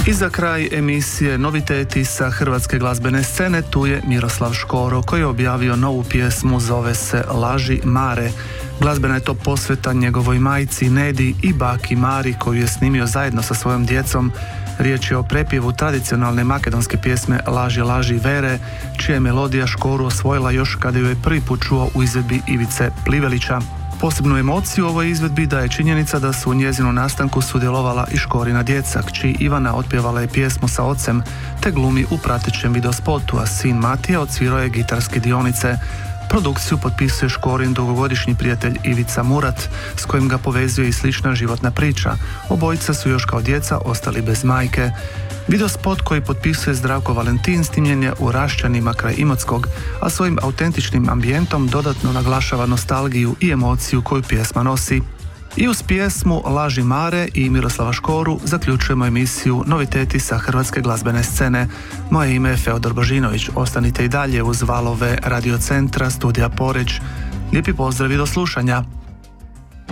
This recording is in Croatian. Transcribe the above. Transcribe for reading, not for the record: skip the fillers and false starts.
I za kraj emisije Noviteti sa hrvatske glazbene scene tu je Miroslav Škoro koji je objavio novu pjesmu, zove se Laži Mare. Glazbena je to posveta njegovoj majci Nedi i baki Mari koju je snimio zajedno sa svojom djecom. Riječ je o prepjevu tradicionalne makedonske pjesme Laži, laži Vere, čija je melodija Škoru osvojila još kada ju je prvi put čuo u izvedbi Ivice Plivelića. Posebnu emociju u ovoj izvedbi daje činjenica da su u njezinu nastanku sudjelovala i Škorina djeca. Kći Ivana otpjevala je pjesmu sa ocem te glumi u pratećem videospotu, a sin Matija odsvirao je gitarske dionice. Produkciju potpisuje Škorin dugogodišnji prijatelj Ivica Murat, s kojim ga povezuje i slična životna priča. Obojica su još kao djeca ostali bez majke. Videospot koji potpisuje Zdravko Valentin snimljen je u Rašćanima kraj Imotskog, a svojim autentičnim ambijentom dodatno naglašava nostalgiju i emociju koju pjesma nosi. I uz pjesmu Laži Mare i Miroslava Škoru zaključujemo emisiju Noviteti sa hrvatske glazbene scene. Moje ime je Feodor Božinović. Ostanite i dalje uz valove Radio Centra, Studija Poreč. Lijepi pozdrav i do slušanja.